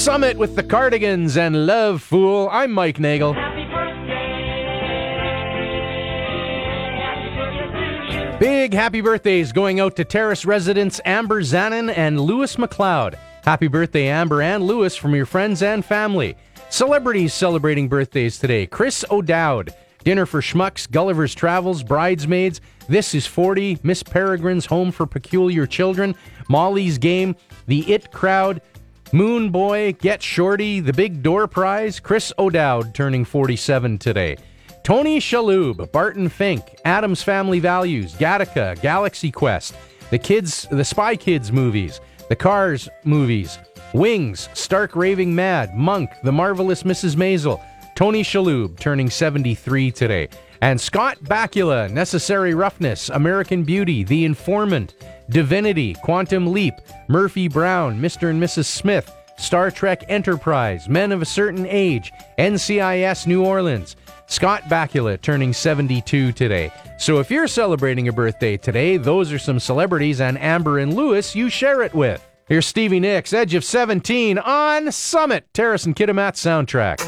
Summit with the Cardigans and Love Fool. I'm Mike Nagel. Big happy birthdays going out to Terrace residents Amber Zanin and Lewis McLeod. Happy birthday, Amber and Lewis, from your friends and family. Celebrities celebrating birthdays today. Chris O'Dowd. Dinner for Schmucks, Gulliver's Travels, Bridesmaids, This is 40, Miss Peregrine's Home for Peculiar Children, Molly's Game, The It Crowd, Moon Boy, Get Shorty, The Big Door Prize. Chris O'Dowd turning 47 today. Tony Shalhoub, Barton Fink, Addams Family Values, Gattaca, Galaxy Quest, the Spy Kids movies, the Cars movies, Wings, Stark Raving Mad, Monk, The Marvelous Mrs. Maisel. Tony Shalhoub turning 73 today. And Scott Bakula, Necessary Roughness, American Beauty, The Informant, Divinity, Quantum Leap, Murphy Brown, Mr. and Mrs. Smith, Star Trek Enterprise, Men of a Certain Age, NCIS New Orleans. Scott Bakula turning 72 today. So if you're celebrating a birthday today, those are some celebrities, and Amber and Lewis you share it with. Here's Stevie Nicks, Edge of 17 on Summit, Terrace and Kitimat soundtrack.